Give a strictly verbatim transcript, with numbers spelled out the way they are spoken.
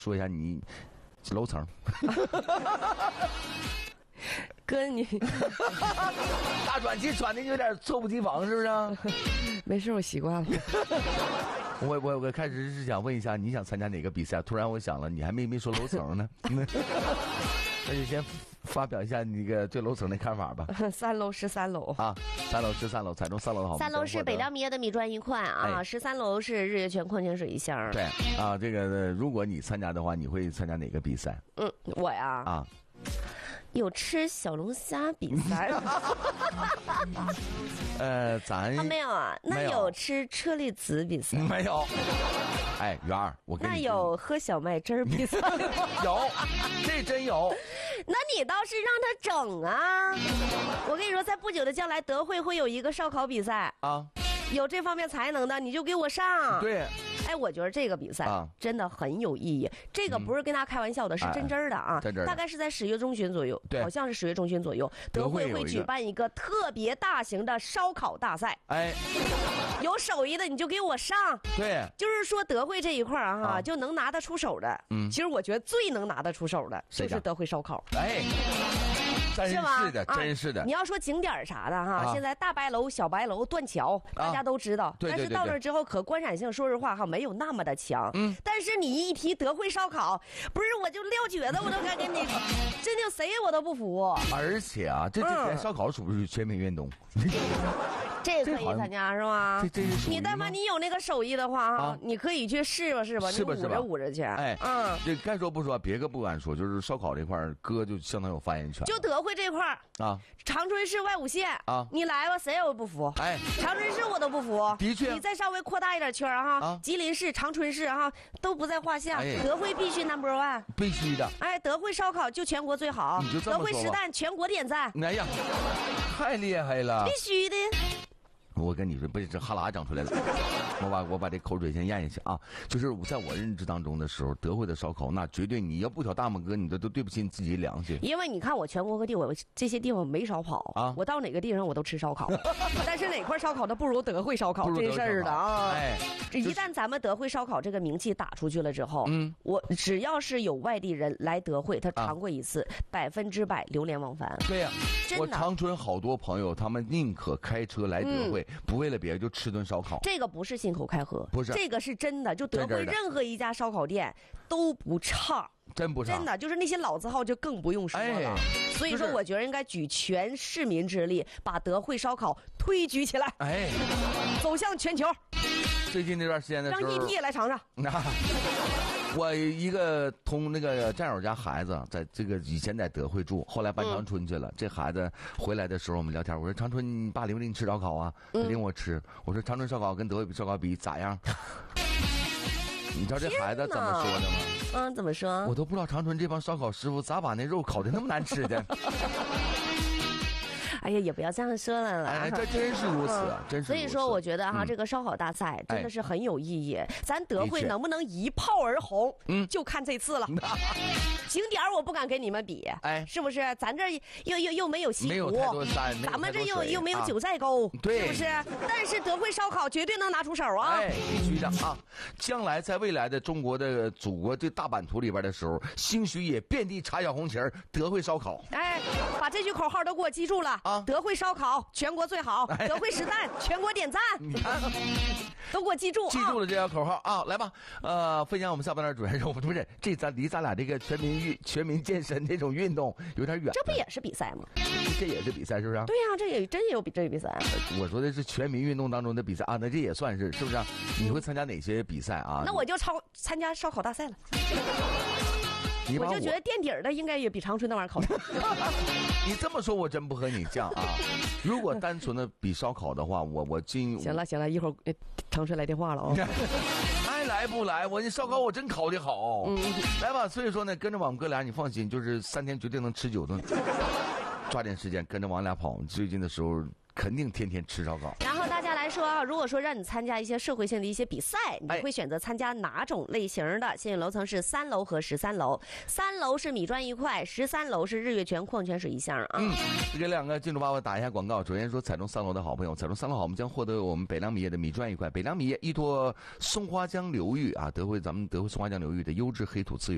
说一下你楼层。 哥，你大转机转的有点猝不及防，是不是、啊？ 没事，我习惯了。 我我我开始是想问一下，你想参加哪个比赛？突然我想了，你还没没说楼层呢，那就先发表一下你个对楼层的看法吧。 三楼十三楼啊，三楼十三楼，彩中三楼的好。 三楼是北亮米业的米砖一块啊，十三、哎、楼是日月泉矿泉水一箱。 对啊，这个如果你参加的话，你会参加哪个比赛？ 嗯，我呀啊。 有吃小龙虾比赛呃，咱啊没有啊，那有吃车厘子比赛没有？哎，元儿，我跟你那有喝小麦汁儿比赛有，这真有。 那你倒是让他整啊！我跟你说，在不久的将来，德惠会有一个烧烤比赛啊， 有这方面才能的，你就给我上。 对。 哎，我觉得这个比赛真的很有意义。啊、这个不是跟大家开玩笑的，嗯、是真真的啊！ 真真的， 大概是在十月中旬左右， 对， 好像是十月中旬左右，德惠会举办一个特别大型的烧烤大赛。 哎， 有手艺的你就给我上。 对， 就是说德惠这一块啊，啊就能拿得出手的。嗯，其实我觉得最能拿得出手的就是德惠烧烤。 哎。真是的，真是的、啊。 你要说景点啥的哈，啊、现在大白楼、小白楼、断桥，大家都知道。 啊、对对对对， 但是到那之后，可观赏性，说实话哈，没有那么的强。嗯。但是你一提德惠烧烤，不是我就撂蹶子，我都敢跟你，真的谁我都不服。 而且啊，这这年烧烤属不属于全民运动？嗯这可以参加是吧？ 这这是你但凡你有那个手艺的话哈，啊、你可以去试吧试吧， 是吧你捂着捂着去。 哎，嗯，这该说不说，别个不敢说，就是烧烤这块儿，哥就相当有发言权。 就德惠这块儿啊，长春市外五县啊，你来吧，谁也不服。哎，长春市我都不服。 的确， 你再稍微扩大一点圈哈，啊、吉林市、长春市哈都不在话下。哎、德惠必须 number one， 必须的。 哎，德惠烧烤就全国最好， 你就这么说吧。 德惠实弹全国点赞。 哎呀，太厉害了！ 必须的。 我跟你说，不是这哈喇长出来了，我把我把这口水先咽下去啊！就是在我认知当中的时候，德惠的烧烤那绝对你要不挑大拇哥，你都都对不起你自己良心。 因为你看我全国各地，我这些地方没少跑啊，我到哪个地方我都吃烧烤，但是哪块烧烤都不如德惠烧烤这事儿的啊！哎，一旦咱们德惠烧烤这个名气打出去了之后，嗯，我只要是有外地人来德惠，他尝过一次，百分之百流连忘返。 对呀、啊，我长春好多朋友，他们宁可开车来德惠。嗯，不为了别的，就吃顿烧烤。这个不是信口开河， 不是， 这个是真的。就德惠任何一家烧烤店都不差， 真不差。 真的，就是那些老字号就更不用说了。哎、所以说，我觉得应该举全市民之力，把德惠烧烤推举起来，哎，走向全球。 最近这段时间的时候， 让 E T 也来尝尝。 我一个同那个战友家孩子，在这个以前在德惠住，后来搬长春去了。嗯、这孩子回来的时候，我们聊天，我说长春，你爸领不领吃烧烤啊？嗯、领我吃。我说长春烧烤跟德惠烧烤比咋样？你知道这孩子怎么说的吗？ 嗯，怎么说？ 我都不知道长春这帮烧烤师傅咋把那肉烤的那么难吃的。 哎呀，也不要这样说了啦！ 哎，这真是如此，嗯、真是如此。 所以说，我觉得哈，嗯、这个烧烤大赛真的是很有意义。哎、咱德惠能不能一炮而红，嗯，就看这次了。景点我不敢跟你们比，哎，是不是？咱这又又又没有西湖， 没有太多山， 咱们这又又没有九寨沟，啊、 对， 是不是？但是德惠烧烤绝对能拿出手啊！ 哎，必须的啊！将来在未来的中国的祖国这大版图里边的时候，兴许也遍地插小红旗儿，德惠烧烤。 哎，把这句口号都给我记住了啊！德惠烧烤全国最好，德惠实弹全国点赞，都给我记住， 记住了这条口号啊！来吧，呃，分享我们下半段主持人，我们不是这咱离咱俩这个全民运全民健身这种运动有点远， 这不也是比赛吗？ 这也是比赛，是不是？ 对呀、啊，这也真也有比这个比赛。 我说的是全民运动当中的比赛啊，那这也算是是不是？你会参加哪些比赛啊？ 那我就超参加烧烤大赛了。 我, 我就觉得垫底儿的应该也比长春那玩意儿烤。 你这么说，我真不和你犟啊！如果单纯的比烧烤的话，我我今行了行了，一会儿长春来电话了哦。 爱来不来？我这烧烤我真烤的好，嗯，来吧。所以说呢，跟着我们哥俩，你放心，就是三天绝对能吃九顿。抓紧时间跟着我俩跑，最近的时候肯定天天吃烧烤。 然后大家来说啊，如果说让你参加一些社会性的一些比赛，你会选择参加哪种类型的？幸运楼层是三楼和十三楼，三楼是米砖一块，十三楼是日月泉矿泉水一箱啊。 嗯，给两个进驻爸爸打一下广告。首先说彩中三楼的好朋友，彩中三楼好，我们将获得我们北良米业的米砖一块。北良米业依托松花江流域啊，德惠咱们德惠松花江流域的优质黑土资源。